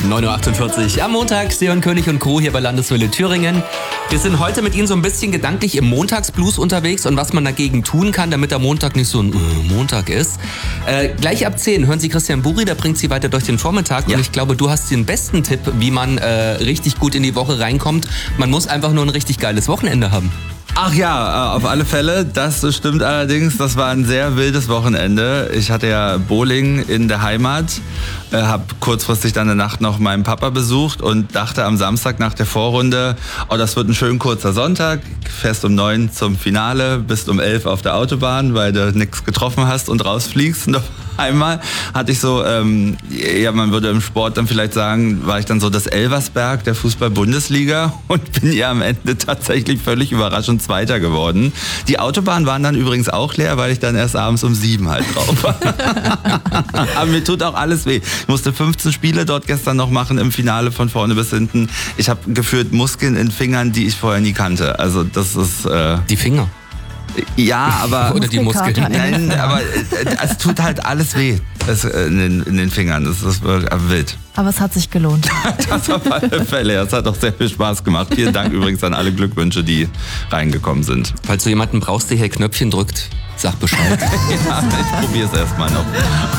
9.48 Uhr am Montag, Seon König und Crew hier bei Landeswelle Thüringen. Wir sind heute mit Ihnen so ein bisschen gedanklich im Montagsblues unterwegs und was man dagegen tun kann, damit der Montag nicht so ein Montag ist. Gleich ab 10 hören Sie Christian Buri, der bringt Sie weiter durch den Vormittag. Ja. Und ich glaube, du hast den besten Tipp, wie man richtig gut in die Woche reinkommt. Man muss einfach nur ein richtig geiles Wochenende haben. Ach ja, auf alle Fälle, das stimmt allerdings. Das war ein sehr wildes Wochenende. Ich hatte ja Bowling in der Heimat, habe kurzfristig dann eine Nacht noch meinen Papa besucht und dachte am Samstag nach der Vorrunde, oh, das wird ein schön kurzer Sonntag, fährst um 9 zum Finale, bist um 11 auf der Autobahn, weil du nichts getroffen hast und rausfliegst. Und auf einmal hatte ich so, ja, man würde im Sport dann vielleicht sagen, war ich dann so das Elversberg der Fußball-Bundesliga und bin ja am Ende tatsächlich völlig überraschend Zweiter geworden. Die Autobahnen waren dann übrigens auch leer, weil ich dann erst abends um 7 halt drauf war. Aber mir tut auch alles weh. Ich musste 15 Spiele dort gestern noch machen im Finale von vorne bis hinten. Ich habe gefühlt Muskeln in Fingern, die ich vorher nie kannte. Also das ist... Die Finger? Ja, aber... Oder die Muskeln? Nein, aber es tut halt alles weh in den Fingern. Das ist wild. Aber es hat sich gelohnt. Das auf alle Fälle. Es hat auch sehr viel Spaß gemacht. Vielen Dank übrigens an alle Glückwünsche, die reingekommen sind. Falls du jemanden brauchst, der hier Knöpfchen drückt, sag Bescheid. Ja, ich probiere es erstmal noch.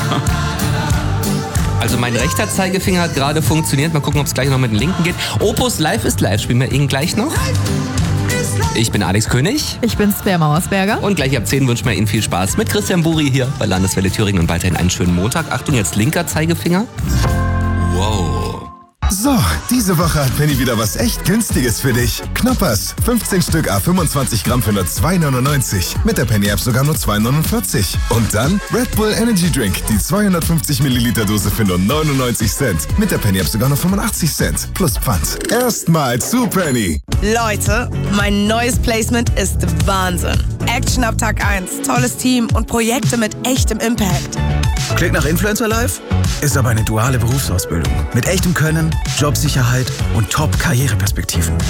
Also mein rechter Zeigefinger hat gerade funktioniert. Mal gucken, ob es gleich noch mit dem linken geht. Opus Live ist live. Spielen wir ihn gleich noch. Ich bin Alex König. Ich bin Svea Mauersberger. Und gleich ab 10 wünschen wir Ihnen viel Spaß mit Christian Buri hier bei Landeswelle Thüringen und weiterhin einen schönen Montag. Achtung, jetzt linker Zeigefinger. Wow. So, diese Woche hat Penny wieder was echt Günstiges für dich. Knoppers, 15 Stück à 25 Gramm für nur 2,99. Mit der Penny-App sogar nur 2,49. Und dann Red Bull Energy Drink, die 250 Milliliter Dose für nur 99 Cent. Mit der Penny-App sogar nur 85 Cent. Plus Pfand. Erstmal zu Penny. Leute, mein neues Placement ist Wahnsinn. Action ab Tag 1, tolles Team und Projekte mit echtem Impact. Klingt nach Influencer Life? Ist aber eine duale Berufsausbildung. Mit echtem Können, Jobsicherheit und Top-Karriereperspektiven.